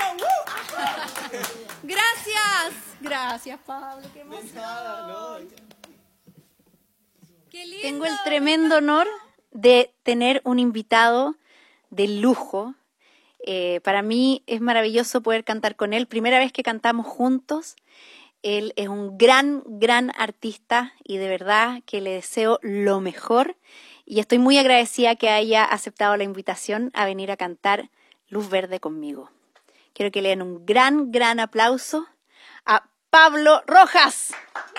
Gracias. Gracias, Pablo. Qué emoción. Qué lindo. Tengo el tremendo honor de tener un invitado de lujo. Para mí es maravilloso poder cantar con él. Primera vez que cantamos juntos. Él es un gran artista y de verdad que le deseo lo mejor. Y estoy muy agradecida que haya aceptado la invitación a venir a cantar Luz Verde conmigo. Quiero que le den un gran aplauso a Pablo Rojas.